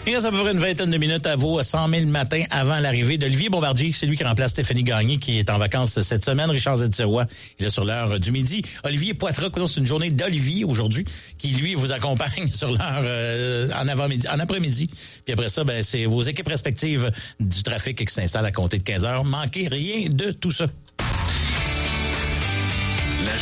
Il reste à peu près une vingtaine de minutes à vos 100 000 matin avant l'arrivée d'Olivier Bombardier. C'est lui qui remplace Stéphanie Gagné qui est en vacances cette semaine. Richard Zetirois, il est sur l'heure du midi. Olivier Poitras, c'est une journée d'Olivier aujourd'hui qui, lui, vous accompagne sur l'heure en après-midi. Puis après ça, c'est vos équipes respectives du trafic qui s'installent à compter de 15 heures. Manquez rien de tout ça.